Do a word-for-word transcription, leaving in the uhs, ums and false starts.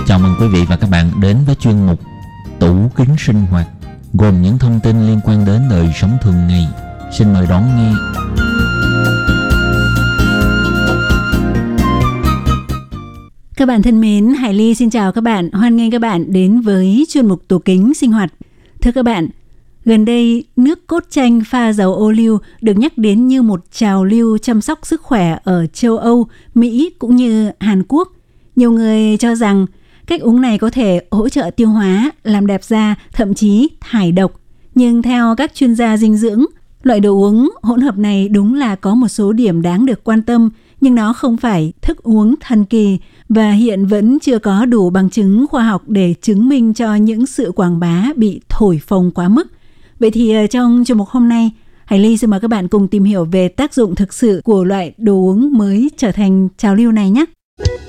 Chào mừng quý vị và các bạn đến với chuyên mục Tủ Kính Sinh Hoạt, gồm những thông tin liên quan đến đời sống thường ngày. Xin mời đón nghe. Các bạn thân mến, Hải Ly xin chào các bạn. Hoan nghênh các bạn đến với chuyên mục Tủ Kính Sinh Hoạt. Thưa các bạn, gần đây nước cốt chanh pha dầu ô liu được nhắc đến như một trào lưu chăm sóc sức khỏe ở châu Âu, Mỹ cũng như Hàn Quốc. Nhiều người cho rằng cách uống này có thể hỗ trợ tiêu hóa, làm đẹp da, thậm chí thải độc. Nhưng theo các chuyên gia dinh dưỡng, loại đồ uống hỗn hợp này đúng là có một số điểm đáng được quan tâm, nhưng nó không phải thức uống thần kỳ và hiện vẫn chưa có đủ bằng chứng khoa học để chứng minh cho những sự quảng bá bị thổi phồng quá mức. Vậy thì trong chuyên mục hôm nay, Hải Ly xin mời các bạn cùng tìm hiểu về tác dụng thực sự của loại đồ uống mới trở thành trào lưu này nhé.